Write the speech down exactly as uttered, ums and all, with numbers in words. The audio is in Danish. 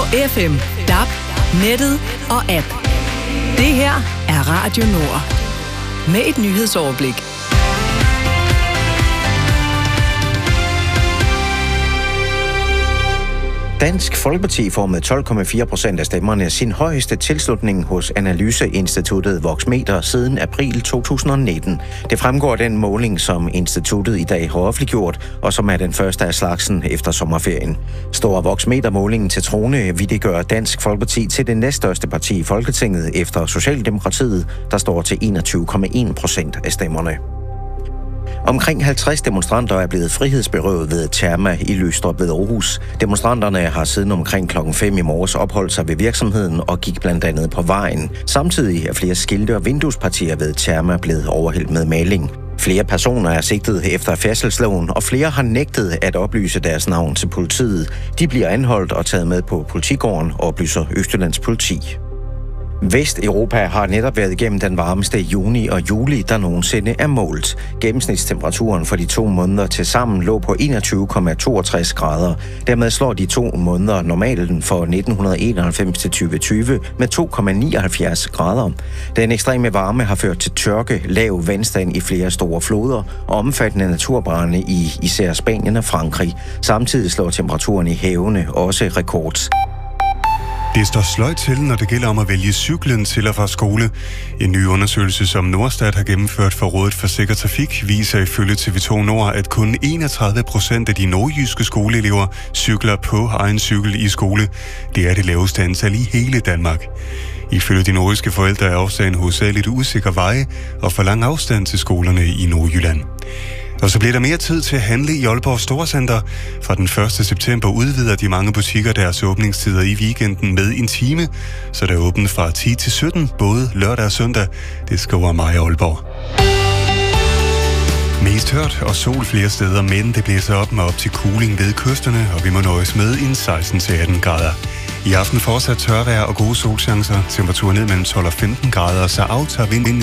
F M, D A B, nettet og app. Det her er Radio Nord. Med et nyhedsoverblik. Dansk Folkeparti får med tolv komma fire procent af stemmerne sin højeste tilslutning hos analyseinstituttet Voxmeter siden april to tusind nitten. Det fremgår af den måling, som instituttet i dag har offentliggjort, og som er den første af slagsen efter sommerferien. Står Voxmeter-målingen til trone, vil det gøre Dansk Folkeparti til det næststørste parti i Folketinget efter Socialdemokratiet, der står til enogtyve komma en procent af stemmerne. Omkring halvtreds demonstranter er blevet frihedsberøvet ved Therma i Løgstrup ved Aarhus. Demonstranterne har siden omkring klokken fem i morges opholdt sig ved virksomheden og gik blandt andet på vejen. Samtidig er flere skilte og vinduespartier ved Therma blevet overhældt med maling. Flere personer er sigtet efter færdselsloven, og flere har nægtet at oplyse deres navn til politiet. De bliver anholdt og taget med på politigården, oplyser Østjyllands politi. Vesteuropa har netop været igennem den varmeste juni og juli, der nogensinde er målt. Gennemsnitstemperaturen for de to måneder til sammen lå på enogtyve komma toogtres grader. Dermed slår de to måneder normalen for nitten enoghalvfems til tyve tyve med to komma nioghalvfjerds grader. Den ekstreme varme har ført til tørke, lav vandstand i flere store floder og omfattende naturbrande i især Spanien og Frankrig. Samtidig slår temperaturen i havene også rekord. Det står sløjt til, når det gælder om at vælge cyklen til og fra skole. En ny undersøgelse, som Norstat har gennemført for Rådet for Sikker Trafik, viser ifølge T V to Nord, at kun enogtredive procent af de nordjyske skoleelever cykler på egen cykel i skole. Det er det laveste antal i hele Danmark. Ifølge de nordiske forældre er årsagen hovedsageligt usikre veje og for lang afstand til skolerne i Nordjylland. Og så bliver der mere tid til at handle i Aalborg Storcenter. Fra den første september udvider de mange butikker deres åbningstider i weekenden med en time, så der er åbent fra ti til sytten, både lørdag og søndag. Det skriver Maja Aalborg. Mest hørt og sol flere steder, men det blæser op med op til cooling ved kysterne, og vi må nøjes med en seksten til atten grader. I aften fortsat tørvejr og gode solchancer. Temperaturen ned mellem tolv og femten grader, så aftager vinden